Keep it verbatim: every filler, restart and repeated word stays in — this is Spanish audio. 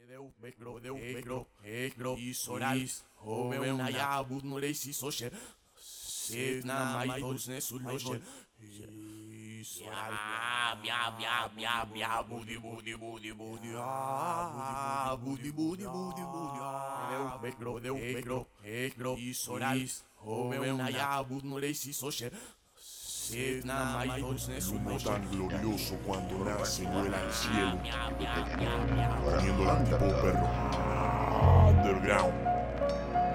Deu micro, deu micro, micro, isoralis, home una ya budnurei si soche, se na mai dos ne suloche. Mia, mia, mia, mia, mia, budi, budi, budi, budi, ah, budi, budi, budi, budi, ah. Deu micro, deu micro, micro, isoralis, home una ya budnurei si soche. Humo tan glorioso cuando nace vuela al cielo, poniendo la tipo perro underground.